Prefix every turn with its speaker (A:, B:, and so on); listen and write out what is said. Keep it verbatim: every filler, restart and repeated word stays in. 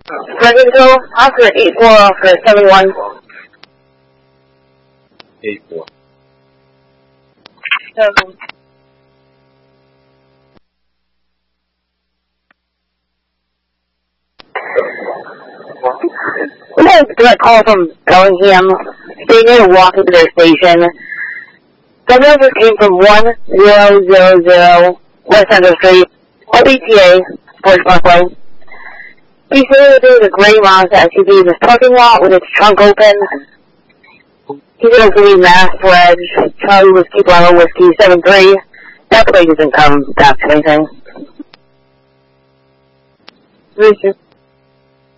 A: Fredericksville, Oscar eight four, Oscar seven one.
B: eight four.
A: Seven. We had a direct call from Bellingham. They need to walk into their station. The numbers came from one zero zero zero West Central Street, O B T A, Sports Parkway. He said there was a gray Mazda S U V in his parking lot with its trunk open. He said it was going to be Mass Reg, Charlie Whiskey Bravo Whiskey seven three. That plate doesn't come back to anything.
C: Richard.